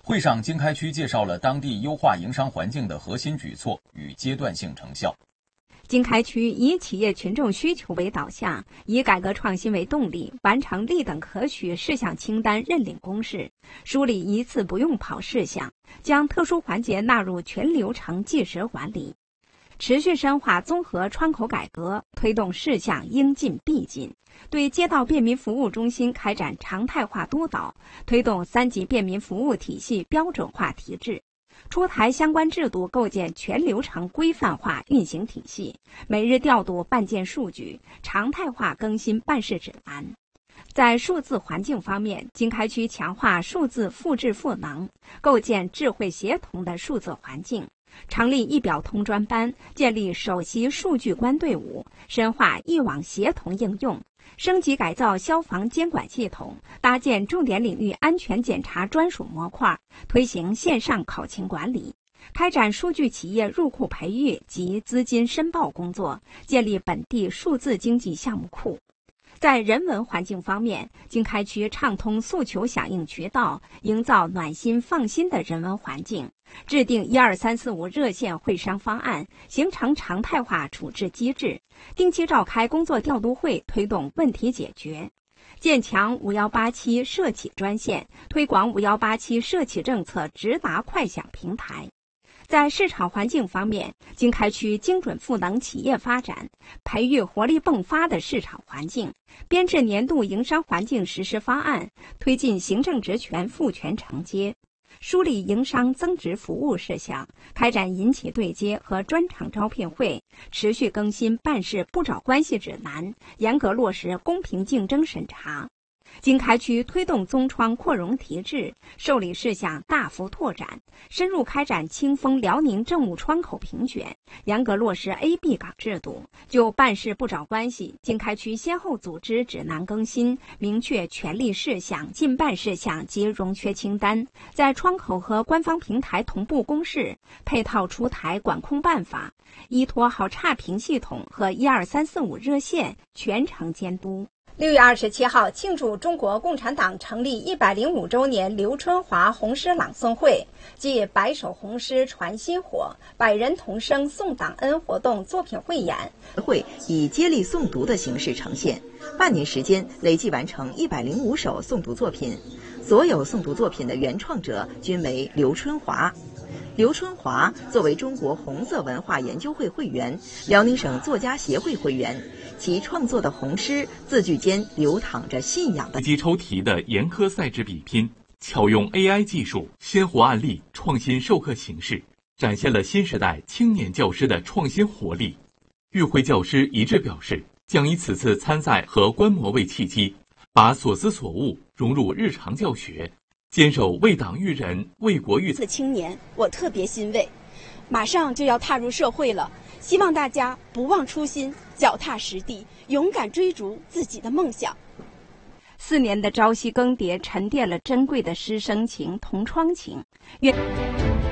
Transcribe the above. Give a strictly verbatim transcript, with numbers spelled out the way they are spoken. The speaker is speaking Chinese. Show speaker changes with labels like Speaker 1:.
Speaker 1: 会上，经开区介绍了当地优化营商环境的核心举措与阶段性成效。
Speaker 2: 经开区以企业群众需求为导向，以改革创新为动力，完成立等可取事项清单认领公示，梳理一次不用跑事项，将特殊环节纳入全流程计时管理。持续深化综合窗口改革，推动事项应进必进，对街道便民服务中心开展常态化督导，推动三级便民服务体系标准化提质，出台相关制度，构建全流程规范化运行体系，每日调度办件数据，常态化更新办事指南。在数字环境方面，经开区强化数字复制赋能，构建智慧协同的数字环境，成立一表通专班，建立首席数据官队伍，深化一网协同应用，升级改造消防监管系统，搭建重点领域安全检查专属模块，推行线上考勤管理，开展数据企业入库培育及资金申报工作，建立本地数字经济项目库。在人文环境方面，经开区畅通诉求响应渠道，营造暖心放心的人文环境，制定一二三四五热线会商方案，形成常态化处置机制，定期召开工作调度会，推动问题解决。建强五一八七社企专线，推广五一八七社企政策直达快享平台。在市场环境方面，经开区精准赋能企业发展，培育活力迸发的市场环境，编制年度营商环境实施方案，推进行政职权赋权承接，梳理营商增值服务事项，开展银企对接和专场招聘会，持续更新办事不找关系指南，严格落实公平竞争审查。经开区推动宗窗扩容提质，受理事项大幅拓展，深入开展清丰辽宁政务窗口评选，严格落实 A B 岗制度。就办事不找关系，经开区先后组织指南更新，明确权利事项、禁办事项及容缺清单，在窗口和官方平台同步公示，配套出台管控办法，依托好差评系统和一二三四五热线全程监督。六月二十七号，庆祝中国共产党成立一百零五周年刘春华红诗朗诵会暨百首红诗传心火、百人同声颂党恩活动作品汇演。
Speaker 3: 会以接力诵读的形式呈现，半年时间累计完成一百零五首诵读作品，所有诵读作品的原创者均为刘春华。刘春华作为中国红色文化研究会会员、辽宁省作家协会会员，其创作的红诗字句间流淌着信仰的
Speaker 4: 随机抽题的严苛赛制比拼，巧用 A I 技术、鲜活案例、创新授课形式，展现了新时代青年教师的创新活力。与会教师一致表示，将以此次参赛和观摩为契机，把所思所悟融入日常教学，坚守为党育人、为国育
Speaker 5: 的青年，我特别欣慰。马上就要踏入社会了，希望大家不忘初心，脚踏实地，勇敢追逐自己的梦想。
Speaker 2: 四年的朝夕更迭，沉淀了珍贵的师生情、同窗情。愿